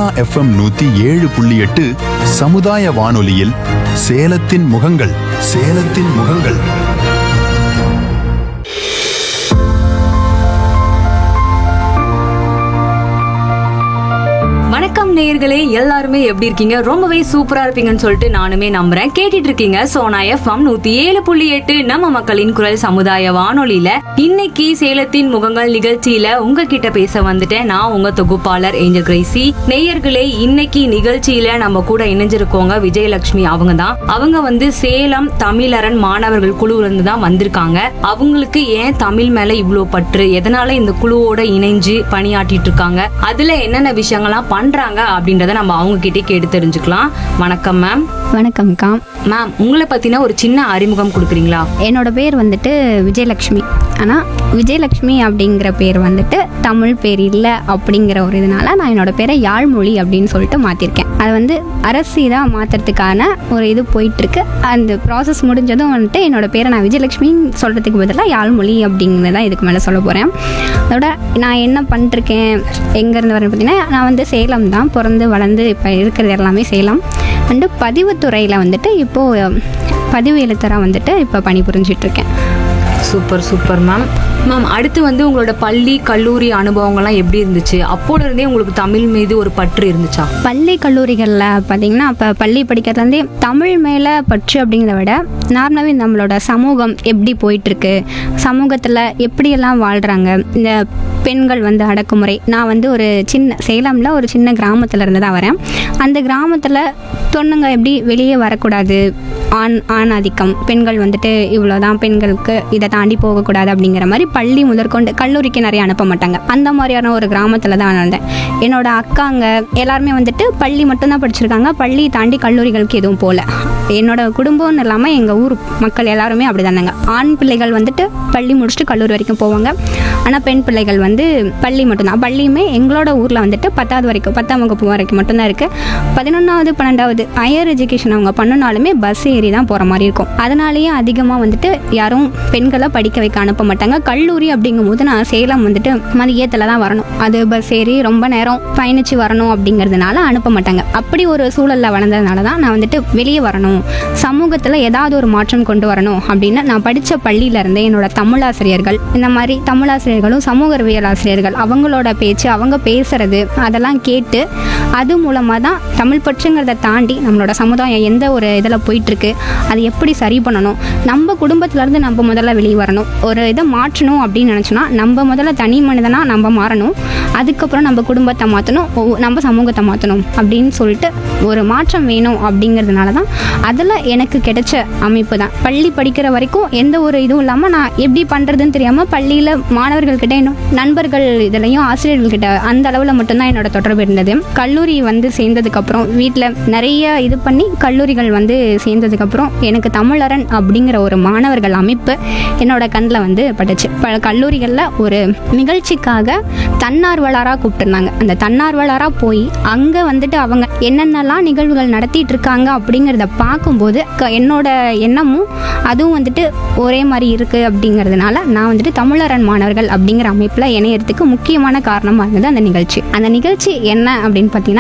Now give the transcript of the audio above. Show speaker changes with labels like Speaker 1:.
Speaker 1: Sona FM 107.8 சமுதாய வானொலியில் சேலத்தின் முகங்கள் சேலத்தின் முகங்கள்.
Speaker 2: வணக்கம் நேயர்களே, எல்லாருமே எப்படி இருக்கீங்க? ரொம்பவே சூப்பரா இருப்பீங்கன்னு சொல்லிட்டு நானுமே நம்புறேன். கேட்டுட்டு இருக்கீங்க சோனா FM 107.8 நம்ம மக்களின் குரல் சமுதாய வானொலியில. இன்னைக்கு சேலத்தின் முகங்கள் நிகழ்ச்சியில உங்ககிட்ட பேச வந்துட்டேன். நான் உங்க தொகுப்பாளர் ஏஞ்சல் கிரேசி. நேயர்களே, இன்னைக்கு நிகழ்ச்சியில நம்ம கூட இணைஞ்சிருக்கோங்க விஜயலட்சுமி. அவங்க வந்து சேலம் தமிழரண் மாணவர்கள் குழுல இருந்து தான் வந்திருக்காங்க. அவங்களுக்கு ஏன் தமிழ் மேல இவ்வளவு பற்று, எதனால இந்த குழுவோட இணைஞ்சு பணியாற்றிட்டு இருக்காங்க, அதுல என்னென்ன விஷயங்கள்லாம் பண்றாங்க அப்படின்றத நம்ம அவங்க கிட்டே கேட்டு தெரிஞ்சுக்கலாம். வணக்கம் மேம்.
Speaker 3: வணக்கம்க்கா.
Speaker 2: மேம், உங்களை பத்தின ஒரு சின்ன அறிமுகம் கொடுக்குறீங்களா?
Speaker 3: என்னோட பேர் வந்துட்டு விஜயலட்சுமி. ஆனால் விஜயலட்சுமி அப்படிங்கிற பேர் வந்துட்டு தமிழ் பேர் இல்லை அப்படிங்கிற ஒரு இதனால நான் என்னோட பேரை யாழ்மொழி அப்படின்னு சொல்லிட்டு மாற்றிருக்கேன். அது வந்து அரசு தான் மாற்றுறதுக்கான ஒரு இது போயிட்டுருக்கு. அந்த ப்ராசஸ் முடிஞ்சதும் வந்துட்டு என்னோட பேரை நான் விஜயலட்சுமின்னு சொல்கிறதுக்கு பதிலாக யாழ்மொழி அப்படிங்கிறதான் இதுக்கு மேலே சொல்ல போகிறேன். அதோட நான் என்ன பண்ணிருக்கேன், எங்கேருந்து வரேன்னு பார்த்தீங்கன்னா, நான் வந்து சேலம் தான் பிறந்து வளர்ந்து இப்போ இருக்கிறது எல்லாமே சேலம். அண்டு பதிவுத்துறையில் வந்துட்டு இப்போது பதிவு எழுத்தராக வந்துட்டு இப்போ பணிபுரிஞ்சிட்ருக்கேன்.
Speaker 2: Super super ma'am. மேம், அடுத்து வந்து உங்களோட பள்ளி கல்லூரி அனுபவங்கள்லாம் எப்படி இருந்துச்சு? அப்போல இருந்தே உங்களுக்கு தமிழ் மீது ஒரு பற்று இருந்துச்சா?
Speaker 3: பள்ளி கல்லூரிகளில் பார்த்தீங்கன்னா, அப்போ பள்ளி படிக்கிறதுலேருந்தே தமிழ் மேலே பற்று அப்படிங்கிறத விட நார்மலாகவே நம்மளோட சமூகம் எப்படி போயிட்டுருக்கு, சமூகத்தில் எப்படியெல்லாம் வாழ்கிறாங்க, இந்த பெண்கள் வந்து அடக்குமுறை. நான் வந்து ஒரு சின்ன சேலமில் ஒரு சின்ன கிராமத்தில் இருந்து தான் வரேன். அந்த கிராமத்தில் பொண்ணுங்க எப்படி வெளியே வரக்கூடாது, ஆண் ஆதிக்கம், பெண்கள் வந்துட்டு இவ்வளோதான், பெண்களுக்கு இதை தாண்டி போகக்கூடாது அப்படிங்கிற மாதிரி பள்ளி முதற்கொண்டு கல்லூரிக்கு நிறைய அனுப்ப மாட்டாங்க. அந்த மாதிரியான ஒரு கிராமத்தில் தான் வளர்ந்தேன். என்னோட அக்காங்க எல்லாருமே வந்துட்டு பள்ளி மட்டும்தான் படிச்சிருக்காங்க, பள்ளி தாண்டி கல்லூரிகளுக்கு எதுவும் போகல. என்னோட குடும்பம்னு இல்லாமல் எங்கள் ஊர் மக்கள் எல்லாருமே அப்படி தானாங்க. ஆண் பிள்ளைகள் வந்துட்டு பள்ளி முடிச்சுட்டு கல்லூரி வரைக்கும் போவாங்க. ஆனால் பெண் பிள்ளைகள் வந்து பள்ளி மட்டும்தான். பள்ளியுமே எங்களோட ஊரில் வந்துட்டு 10வது வரைக்கும், 10ஆம் வகுப்பு வரைக்கும் மட்டும்தான் இருக்குது. 11வது 12வது ஹையர் எஜுகேஷன் அவங்க பண்ணினாலுமே பஸ் ஏறி தான் போகிற மாதிரி இருக்கும். அதனாலேயே அதிகமாக வந்துட்டு யாரும் பெண்களை படிக்க வைக்க அனுப்ப மாட்டாங்க. கல்லூரி அப்படிங்கும் போது நான் சேலம் வந்துட்டு மதியத்தில் தான் வரணும். அது பஸ் ஏறி ரொம்ப நேரம் பயணித்து வரணும் அப்படிங்கிறதுனால அனுப்ப மாட்டாங்க. அப்படி ஒரு சூழலில் வளர்ந்ததுனால தான் நான் வந்துட்டு வெளியே வரணும், சமூகத்தில் ஏதாவது ஒரு மாற்றம் கொண்டு வரணும் அப்படின்னு நான் படித்த பள்ளியிலேருந்தே என்னோட தமிழாசிரியர்கள், இந்த மாதிரி தமிழாசிரியர்களும் சமூக அறிவியல் ஆசிரியர்கள், அவங்களோட பேச்சு, அவங்க பேசுறது அதெல்லாம் கேட்டு அது மூலமாக தான் தமிழ் பற்றுங்கிறத தாண்டி நம்மளோட சமுதாயம் எந்த ஒரு இதில் போயிட்டுருக்கு, அது எப்படி சரி பண்ணணும், நம்ம குடும்பத்திலேருந்து நம்ம முதல்ல வெளியே வரணும். ஒரு இதை மாற்றணும் அப்படின்னு நினச்சோன்னா நம்ம முதல்ல தனி மனிதனாக நம்ம மாறணும். அதுக்கப்புறம் நம்ம குடும்பத்தை மாற்றணும், நம்ம சமூகத்தை மாற்றணும் அப்படின்னு சொல்லிட்டு ஒரு மாற்றம் வேணும். அப்படிங்கிறதுனால தான் அதில் எனக்கு கிடைச்ச அமைப்பு தான். பள்ளி படிக்கிற வரைக்கும் எந்த ஒரு இதுவும் இல்லாமல் நான் எப்படி பண்ணுறதுன்னு தெரியாமல் பள்ளியில் மாணவர்கள்கிட்ட, இன்னும் நண்பர்கள் இதுலையும் ஆசிரியர்கள்கிட்ட அந்த அளவில் மட்டும்தான் என்னோட தொடர்பு இருந்தது. கல்லூரி வந்து சேர்ந்ததுக்கப்புறம் வீட்டில் நிறைய இது பண்ணி கல்லூரிகள் வந்து சேர்ந்ததுக்கப்புறம் எனக்கு தமிழரண் அப்படிங்கிற ஒரு மாணவர்கள் அமைப்பு என்னோட கண்ணில் வந்து பட்டுச்சு. கல்லூரிகளில் ஒரு நிகழ்ச்சிக்காக தன்னார்வலராக கூப்பிட்டுருந்தாங்க. அந்த தன்னார்வலராக போய் அங்கே வந்துட்டு அவங்க என்னென்னலாம் நிகழ்வுகள் நடத்திட்டு இருக்காங்க அப்படிங்கிறத பார்க்கும்போது என்னோட எண்ணமும் அதுவும் வந்துட்டு ஒரே மாதிரி இருக்குது. அப்படிங்கிறதுனால நான் வந்துட்டு தமிழரண் மாணவர்கள் அப்படிங்கிற அமைப்பில் இணையறதுக்கு முக்கியமான காரணமாக இருந்தது அந்த நிகழ்ச்சி. அந்த நிகழ்ச்சி என்ன அப்படின்னு பார்த்தீங்கன்னா,